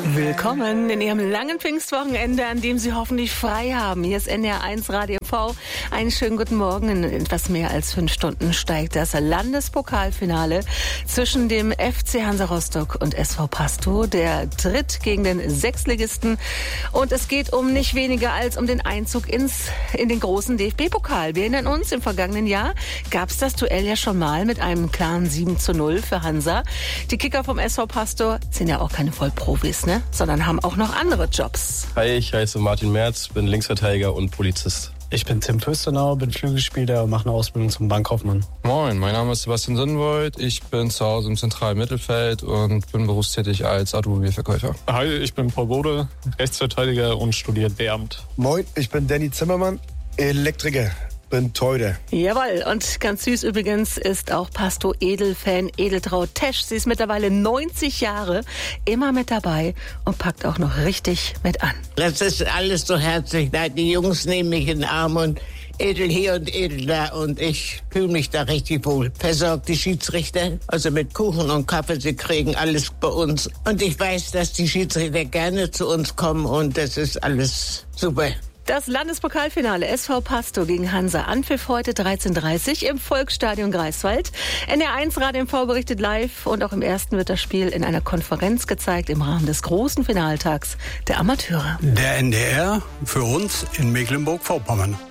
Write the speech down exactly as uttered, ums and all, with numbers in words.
Willkommen in Ihrem langen Pfingstwochenende, an dem Sie hoffentlich frei haben. Hier ist N D R eins Radio V. Einen schönen guten Morgen. In etwas mehr als fünf Stunden steigt das Landespokalfinale zwischen dem F C Hansa Rostock und S V Pastow. Der tritt gegen den Sechstligisten. Und es geht um nicht weniger als um den Einzug ins, in den großen D F B-Pokal. Wir erinnern uns, im vergangenen Jahr gab es das Duell ja schon mal mit einem klaren sieben zu null für Hansa. Die Kicker vom S V Pastow sind ja auch keine Vollprofis, ne? Sondern haben auch noch andere Jobs. Hi, ich heiße Martin Merz, bin Linksverteidiger und Polizist. Ich bin Tim Fürstenau, bin Flügelspieler und mache eine Ausbildung zum Bankkaufmann. Moin, mein Name ist Sebastian Sonnenwold. Ich bin zu Hause im zentralen Mittelfeld und bin berufstätig als Automobilverkäufer. Hi, ich bin Paul Bode, Rechtsverteidiger und studiere Lehramt. Moin, ich bin Danny Zimmermann, Elektriker. Bin Teude. Jawohl, und ganz süß übrigens ist auch Pastow Edelfan Edeltraud Tesch. Sie ist mittlerweile neunzig Jahre, immer mit dabei und packt auch noch richtig mit an. Das ist alles so herzlich. Die Jungs nehmen mich in den Arm und Edel hier und Edel da und ich fühle mich da richtig wohl. Versorgt die Schiedsrichter, also mit Kuchen und Kaffee, sie kriegen alles bei uns. Und ich weiß, dass die Schiedsrichter gerne zu uns kommen und das ist alles super. Das Landespokalfinale S V Pastow gegen Hansa. Anpfiff heute dreizehn Uhr dreißig im Volksstadion Greifswald. N D R eins Radio M V berichtet live und auch im ersten wird das Spiel in einer Konferenz gezeigt im Rahmen des großen Finaltags der Amateure. Der N D R für uns in Mecklenburg-Vorpommern.